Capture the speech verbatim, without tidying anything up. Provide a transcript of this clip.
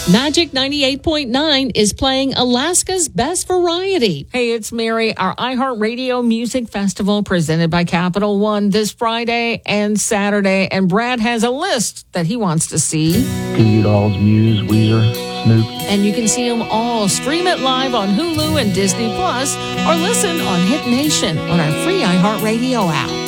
Magic ninety-eight point nine is playing Alaska's Best Variety. Hey, it's Mary. Our iHeartRadio Music Festival presented by Capital One this Friday and Saturday. And Brad has a list that he wants to see. Goo Goo Dolls, Muse, Weezer, Snoop. And you can see them all. Stream it live on Hulu and Disney Plus, or listen on Hit Nation on our free iHeartRadio app.